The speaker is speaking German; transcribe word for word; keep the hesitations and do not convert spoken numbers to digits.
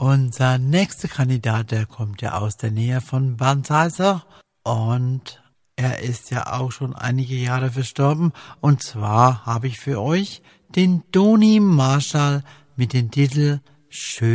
Unser nächster Kandidat, der kommt ja aus der Nähe von Banzhauser und er ist ja auch schon einige Jahre verstorben. Und zwar habe ich für euch den Doni Marshall mit dem Titel Schön.